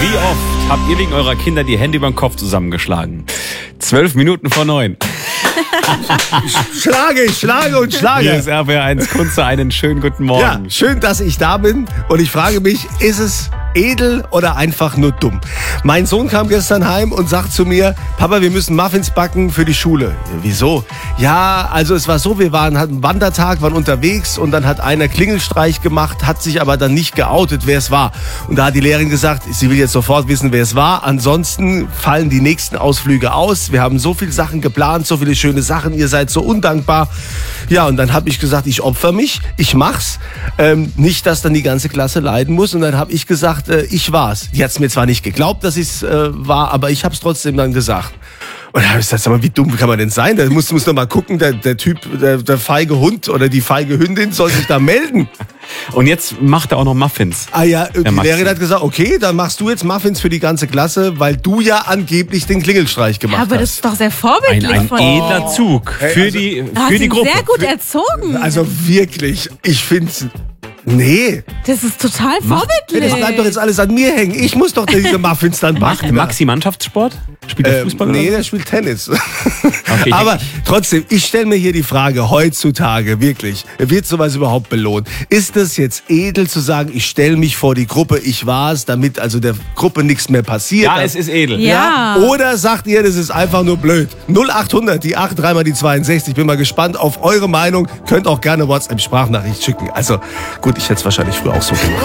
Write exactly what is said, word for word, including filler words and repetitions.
Wie oft habt ihr wegen eurer Kinder die Hände über den Kopf zusammengeschlagen? Zwölf Minuten vor neun. Schlage, ich schlage und schlage. Hier ist R B R eins Kunze, einen schönen guten Morgen. Ja, schön, dass ich da bin. Und ich frage mich, ist es edel oder einfach nur dumm? Mein Sohn kam gestern heim und sagt zu mir, Papa, wir müssen Muffins backen für die Schule. Ja, wieso? Ja, also es war so, wir waren, hatten einen Wandertag, waren unterwegs und dann hat einer Klingelstreich gemacht, hat sich aber dann nicht geoutet, wer es war. Und da hat die Lehrerin gesagt, sie will jetzt sofort wissen, wer es war. Ansonsten fallen die nächsten Ausflüge aus. Wir haben so viele Sachen geplant, so viele schöne Sachen, ihr seid so undankbar. Ja, und dann habe ich gesagt, ich opfer mich, ich mach's. Ähm, nicht, dass dann die ganze Klasse leiden muss. Und dann habe ich gesagt, äh, ich war's. Die hat's mir zwar nicht geglaubt, dass ich's äh, war, aber ich hab's trotzdem dann gesagt. Und da habe ich gesagt, sag mal, wie dumm kann man denn sein? Da musst du musst doch mal gucken, der, der Typ, der, der feige Hund oder die feige Hündin soll sich da melden. Und jetzt macht er auch noch Muffins. Ah ja, die Maxi. Lehrerin hat gesagt, okay, dann machst du jetzt Muffins für die ganze Klasse, weil du ja angeblich den Klingelstreich gemacht Ja, aber das hast. ist doch sehr vorbildlich Ein, ein von edler Zug für also- die, Du hast für die ihn Gruppe. sehr gut erzogen. Also wirklich, ich find's... Nee, Das ist total das vorbildlich. bleibt doch jetzt alles an mir hängen. Ich muss doch diese Muffins dann Macht machen. Maxi Mannschaftssport? Spielt er Ähm, Fußball nee, oder der spielt Tennis. Okay, Aber trotzdem, ich stelle mir hier die Frage, heutzutage wirklich, wird sowas überhaupt belohnt? Ist es jetzt edel zu sagen, ich stelle mich vor die Gruppe, ich war's, damit also der Gruppe nichts mehr passiert? Ja, es ist edel. Ja. Oder sagt ihr, das ist einfach nur blöd? null acht hundert, die acht, dreimal die zweiundsechzig. Bin mal gespannt auf eure Meinung. Könnt auch gerne WhatsApp-Sprachnachricht schicken. Also gut, ich hätte es wahrscheinlich früher auch so gemacht.